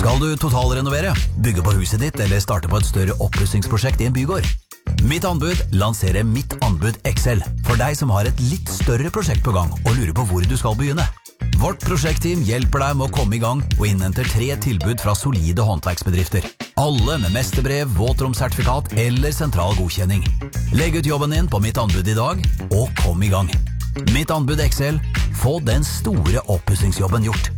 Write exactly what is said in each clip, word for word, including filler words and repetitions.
Skal du totalrenovere, bygge på huset ditt eller starte på et større oppussingsprosjekt i en bygård? Mitt anbud lanserer Mitt anbud X L for deg som har et litt større prosjekt på gang og lurer på hvor du skal begynne. Vårt prosjektteam hjelper deg med å komme i gang og innhenter tre tilbud fra solide håndverksbedrifter. Alle med mesterbrev, våtromsertifikat eller sentral godkjenning. Legg ut jobben din på Mitt anbud i dag, og kom i gang. Mitt anbud X L. Få den store oppussingsjobben gjort.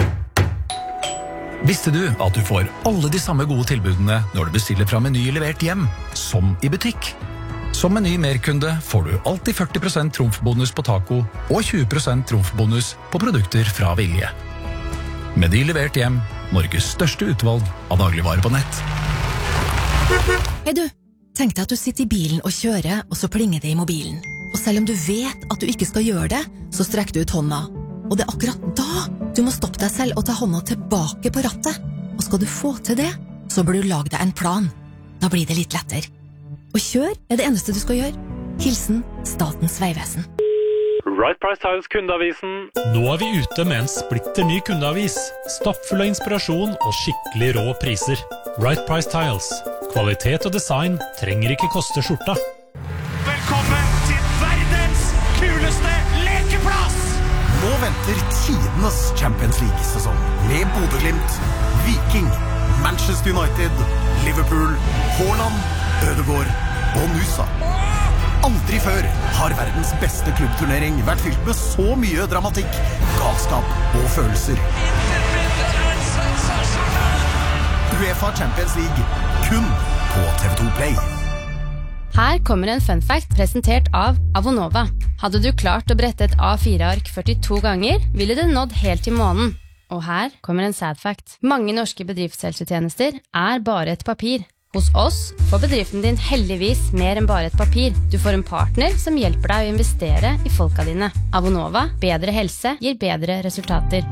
Visste du at du får alle de samme gode tilbudene når du bestiller fra Meny levert hjem, som i butikk? Som Meny merkunde får du alltid førti prosent trumfbonus på taco og tjue prosent trumfbonus på produkter fra Vilje. Meny levert hjem, Norges største utvalg av dagligvarer på nett. Hei du, tenk deg at du sitter i bilen og kjører, og så plinger det i mobilen. Og selv om du vet at du ikke skal gjøre det, så strekker du ut hånda. Og det er akkurat da du må stoppe deg selv og ta hånda tilbake på rattet. Og skal du få til det, så bør du lage deg en plan. Da blir det litt lettere. Og kjør er det eneste du skal gjøre. Hilsen Statens vegvesen. Right Price Tiles kundeavisen. Nå er vi ute med en splitter ny kundeavis. Stappfull av inspirasjon og skikkelig rå priser. Right Price Tiles. Kvalitet og design trenger ikke koste skjorta. Velkommen til verdens kuleste lekeplass! Nå venter tidenes Champions League-sesong med Bodø/Glimt, Viking, Manchester United, Liverpool, Haaland, Ødegaard og Nusa. Aldri før har verdens beste klubbturnering vært fylt med så mye dramatikk, galskap og følelser. UEFA Champions League, kun på T V to Play. Her kommer en fun fact presentert av Avonova. Hadde du klart å brette et A fire ark førtito ganger, ville du nådd helt til månen. Og her kommer en sad fact. Mange norske bedriftshelsetjenester er bare et papir. Hos oss får bedriften din heldigvis mer enn bare et papir. Du får en partner som hjelper deg å investere i folka dine. Avonova, bedre helse gir bedre resultater.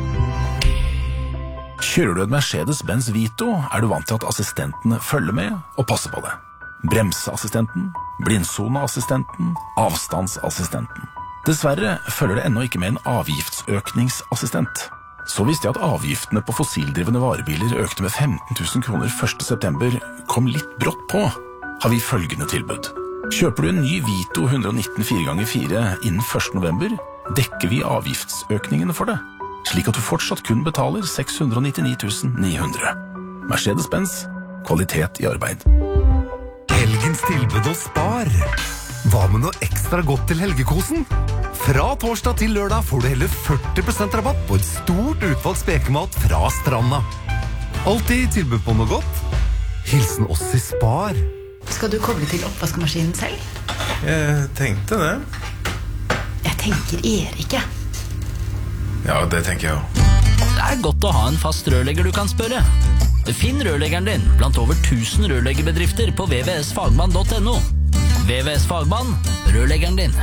Kjører du et Mercedes-Benz Vito, er du vant til at assistentene følger med og passer på det. Bremseassistenten, blindsoneassistenten, avstandsassistenten. Dessverre følger det ennå ikke med en avgiftsøkningsassistent. Så visste jeg at avgiftene på fossildrivende varebiler økte med femten tusen kroner første september, kom litt brått på, har vi følgende tilbud. Kjøper du en ny Vito one nineteen fire ganger fire innen første november, dekker vi avgiftsøkningene for det, slik at du fortsatt kun betaler seks hundre nittini tusen ni hundre. Mercedes-Benz, kvalitet i arbeid. Helgens tilbud og spar. Hva med noe ekstra godt til helgekosen? Fra torsdag til lørdag får du hele førti prosent rabatt på et stort utvalg spekemat fra Stranda. Alltid tilbud på noe godt. Hilsen oss i Spar. Skal du koble til oppvaskmaskinen selv? Jeg tenkte det. Jeg tenker Erik. Ja, det tenker jeg også. Det er godt å ha en fast rørlegger du kan spørre. Finn rørleggeren din blant over tusen rørleggerbedrifter på v v s fagmann punktum n o. V V S Fagmann, rørleggeren din.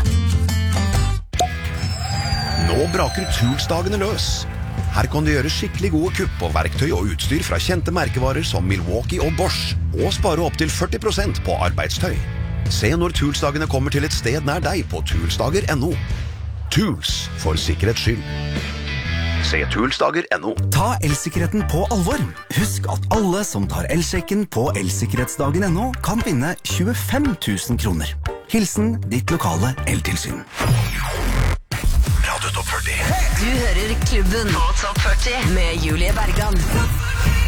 Nå braker Toolsdagene løs. Her kan du gjøre skikkelig gode kupp på verktøy og utstyr fra kjente merkevarer som Milwaukee og Bosch, og spare opp til førti prosent på arbeidstøy. Se når Toolsdagene kommer til et sted nær deg på toolsdager punktum no. Tools, for sikkerhets skyld. Se toolsdager punktum no. Ta elsikkerheten på alvor. Husk at alle som tar elsjekken på elsikkerhetsdagen punktum no kan vinne tjuefem tusen kroner. Hilsen ditt lokale eltilsyn. Radio Topp førti. Du hører Klubben på Topp førti med Julie Bergan.